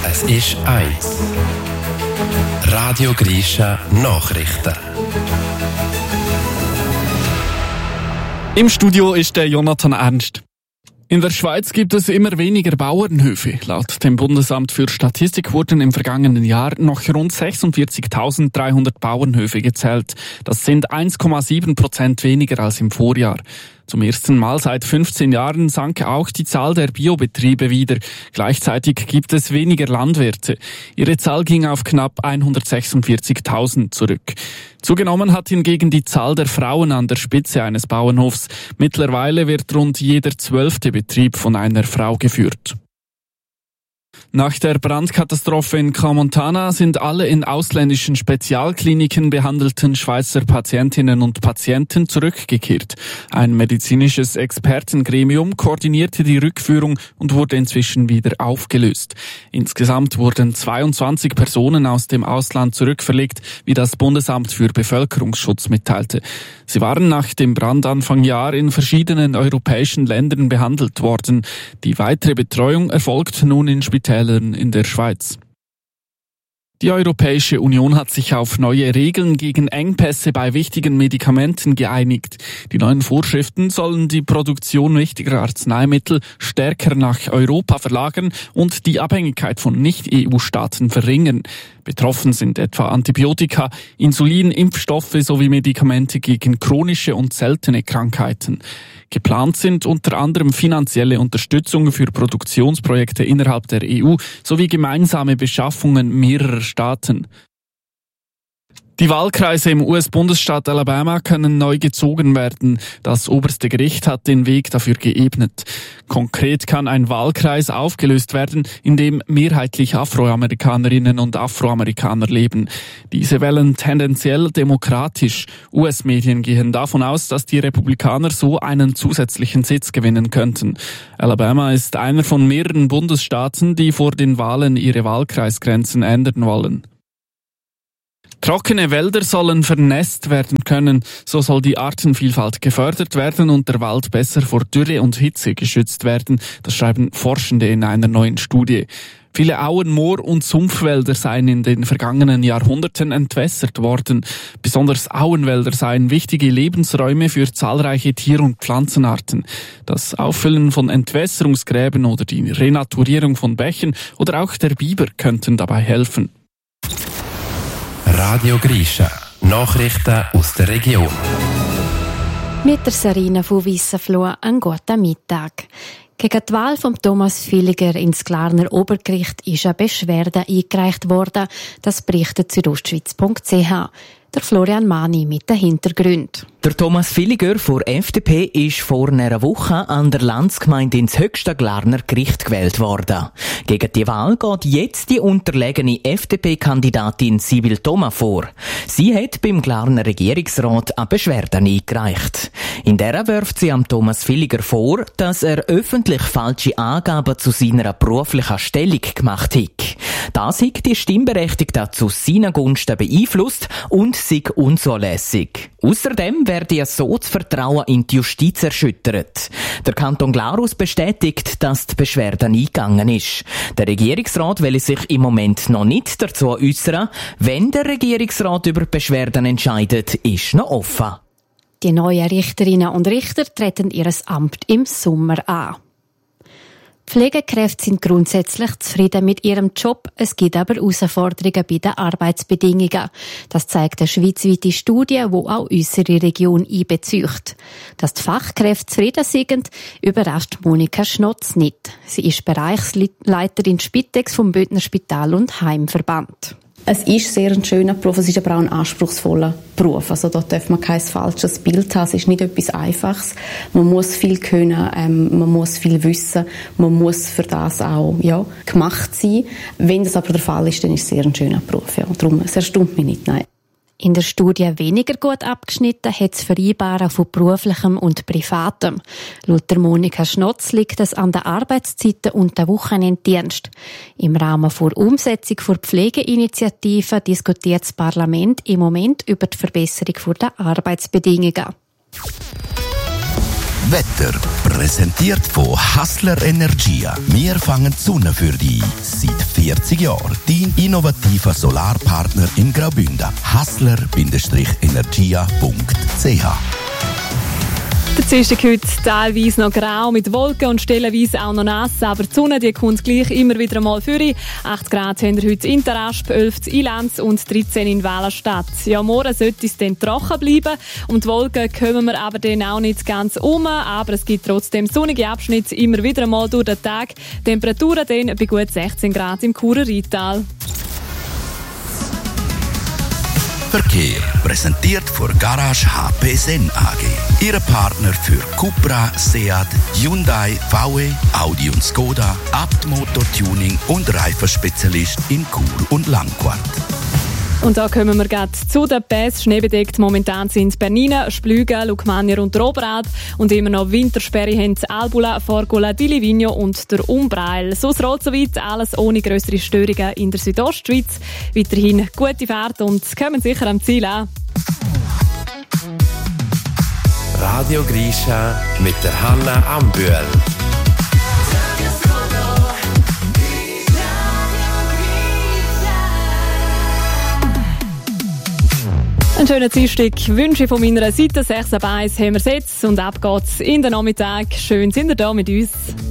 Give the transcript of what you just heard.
Es ist 1. Radio Grisha Nachrichten. Im Studio ist der Jonathan Ernst. In der Schweiz gibt es immer weniger Bauernhöfe. Laut dem Bundesamt für Statistik wurden im vergangenen Jahr noch rund 46.300 Bauernhöfe gezählt. Das sind 1,7% weniger als im Vorjahr. Zum ersten Mal seit 15 Jahren sank auch die Zahl der Biobetriebe wieder. Gleichzeitig gibt es weniger Landwirte. Ihre Zahl ging auf knapp 146.000 zurück. Zugenommen hat hingegen die Zahl der Frauen an der Spitze eines Bauernhofs. Mittlerweile wird rund jeder 12. Betrieb von einer Frau geführt. Nach der Brandkatastrophe in Crans-Montana sind alle in ausländischen Spezialkliniken behandelten Schweizer Patientinnen und Patienten zurückgekehrt. Ein medizinisches Expertengremium koordinierte die Rückführung und wurde inzwischen wieder aufgelöst. Insgesamt wurden 22 Personen aus dem Ausland zurückverlegt, wie das Bundesamt für Bevölkerungsschutz mitteilte. Sie waren nach dem Brandanfangjahr in verschiedenen europäischen Ländern behandelt worden. Die weitere Betreuung erfolgt nun in Spitälern in der Schweiz. Die Europäische Union hat sich auf neue Regeln gegen Engpässe bei wichtigen Medikamenten geeinigt. Die neuen Vorschriften sollen die Produktion wichtiger Arzneimittel stärker nach Europa verlagern und die Abhängigkeit von Nicht-EU-Staaten verringern. Betroffen sind etwa Antibiotika, Insulin, Impfstoffe sowie Medikamente gegen chronische und seltene Krankheiten. Geplant sind unter anderem finanzielle Unterstützung für Produktionsprojekte innerhalb der EU sowie gemeinsame Beschaffungen mehrerer Staaten. Die Wahlkreise im US-Bundesstaat Alabama können neu gezogen werden. Das oberste Gericht hat den Weg dafür geebnet. Konkret kann ein Wahlkreis aufgelöst werden, in dem mehrheitlich Afroamerikanerinnen und Afroamerikaner leben. Diese wählen tendenziell demokratisch. US-Medien gehen davon aus, dass die Republikaner so einen zusätzlichen Sitz gewinnen könnten. Alabama ist einer von mehreren Bundesstaaten, die vor den Wahlen ihre Wahlkreisgrenzen ändern wollen. Trockene Wälder sollen vernässt werden können, so soll die Artenvielfalt gefördert werden und der Wald besser vor Dürre und Hitze geschützt werden, das schreiben Forschende in einer neuen Studie. Viele Auen, Moor- und Sumpfwälder seien in den vergangenen Jahrhunderten entwässert worden. Besonders Auenwälder seien wichtige Lebensräume für zahlreiche Tier- und Pflanzenarten. Das Auffüllen von Entwässerungsgräben oder die Renaturierung von Bächen oder auch der Biber könnten dabei helfen. Radio Grisha Nachrichten aus der Region. Mit der Sarina von Wissenfloh einen guten Mittag. Gegen die Wahl von Thomas Villiger ins Glarner Obergericht ist eine Beschwerde eingereicht worden. Das berichtet südostschweiz.ch. Der Florian Mani mit den Hintergründen. Der Thomas Villiger von FDP ist vor einer Woche an der Landsgemeinde ins höchste Glarner Gericht gewählt worden. Gegen die Wahl geht jetzt die unterlegene FDP-Kandidatin Sibyl Thoma vor. Sie hat beim Glarner Regierungsrat eine Beschwerde eingereicht. In der wirft sie am Thomas Villiger vor, dass er öffentlich falsche Angaben zu seiner beruflichen Stellung gemacht hat. Das hat die Stimmberechtigten zu seinen Gunsten beeinflusst und sei unzulässig. Außerdem werde so das Vertrauen in die Justiz erschüttert. Der Kanton Glarus bestätigt, dass die Beschwerde eingegangen ist. Der Regierungsrat will sich im Moment noch nicht dazu äußern. Wenn der Regierungsrat über Beschwerden entscheidet, ist noch offen. Die neuen Richterinnen und Richter treten ihr Amt im Sommer an. Pflegekräfte sind grundsätzlich zufrieden mit ihrem Job. Es gibt aber Herausforderungen bei den Arbeitsbedingungen. Das zeigt eine schweizweite Studie, die auch unsere Region einbezieht. Dass die Fachkräfte zufrieden sind, überrascht Monika Schnotz nicht. Sie ist Bereichsleiterin Spitex vom Bündner Spital- und Heimverband. Es ist sehr ein schöner Beruf, es ist aber auch ein anspruchsvoller Beruf. Also da darf man kein falsches Bild haben. Es ist nicht etwas Einfaches. Man muss viel können, man muss viel wissen, man muss für das auch gemacht sein. Wenn das aber der Fall ist, dann ist es sehr ein schöner Beruf. Ja. Darum, es erstaunt mich nicht, nein. In der Studie weniger gut abgeschnitten hat das Vereinbaren von beruflichem und privatem. Laut der Monika Schnotz liegt es an den Arbeitszeiten und den Wochenenddienst. Im Rahmen der Umsetzung der Pflegeinitiative diskutiert das Parlament im Moment über die Verbesserung der Arbeitsbedingungen. Wetter präsentiert von Hassler Energia. Wir fangen die Sonne für dich. Seit 40 Jahren. Dein innovativer Solarpartner in Graubünden. Hassler-energia.ch. Der Dienstag heute teilweise noch grau mit Wolken und stellenweise auch noch nass, aber die Sonne die kommt gleich immer wieder einmal vor. 8 Grad haben wir heute in Tarasp, 11 in Lanz und 13 in Wallerstadt. Ja, morgen sollte es dann trocken bleiben und die Wolken kommen wir aber dann auch nicht ganz um, aber es gibt trotzdem sonnige Abschnitte immer wieder einmal durch den Tag. Temperaturen dann bei gut 16 Grad im Churer Rheintal. Verkehr präsentiert von Garage HP Sen AG. Ihre Partner für Cupra, Seat, Hyundai, VW, Audi und Skoda, Abt Motortuning und Reifenspezialist in Chur und Langquart. Und da kommen wir gerade zu den Pässen. Schneebedeckt momentan sind Bernina, Splügen, Lukmanier und der Oberalp. Und immer noch Wintersperre haben Albula, Forgola, di Livigno und der Umbrail. Sonst rollt soweit alles ohne grössere Störungen in der Südostschweiz. Weiterhin gute Fahrt und kommen sicher am Ziel an. Radio Grisha mit der Hanna Ambühl. Einen schönen Dienstag wünsche ich von meiner Seite. 6 ab 1 haben wir es jetzt und ab geht's in den Nachmittag. Schön sind ihr da mit uns.